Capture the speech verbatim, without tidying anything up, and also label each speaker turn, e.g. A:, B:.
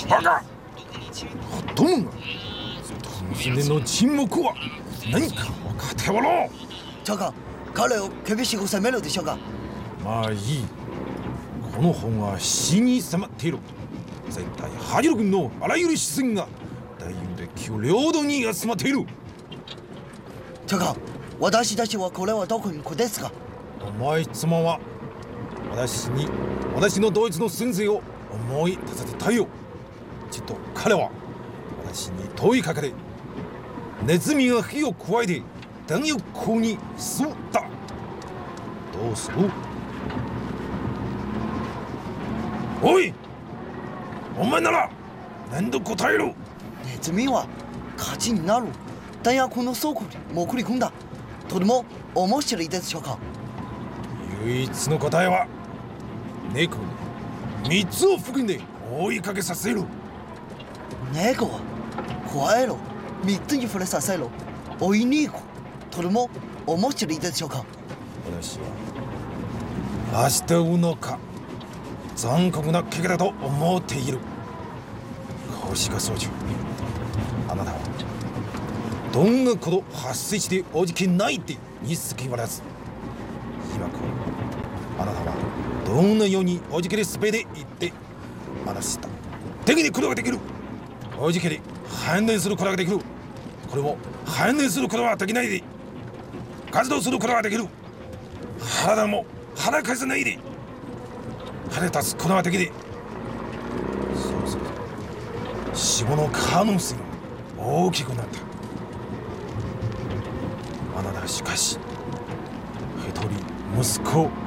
A: バカ！ほっとむが、船の沈黙は何か分かっておろう。
B: 長官、彼を厳しく責めるでしょうか。
A: まあいい。この本は死に迫っている。絶対ハジロ軍のあらゆる視線が大遊で旧領土に集まっている。
B: 長官、私たちはこれはどこに行くですか。
A: お前様は私に私のドイツの先生を思い出させたいよ。ちっと彼は私に問いかけて、ネズミが火を加えて弾薬庫に吸った。どうする？おい、お前なら何と答える？
B: ネズミは火事になる弾薬の倉庫に潜り込んだ。とても面白いでしょうか。
A: 唯一の答えは猫に三つを含んで追いかけさせる。
B: 猫は加えろ、三つに触れさせろ、追いに行く。とても面白いでしょうか。
A: 私は明日うのか残酷な怪我だと思っている。コシカ総長、あなたはどんなこと発生しておじけないってにすきわらず、今こあなたはどんなようにおじけでスペで言って話したできることができる。おじけで反応することができる。これも反応することはできないで活動することができる。体も腹かさないで腹立つことができる。そうすると死亡の可能性が大きくなった。あなたはしかし一人息子を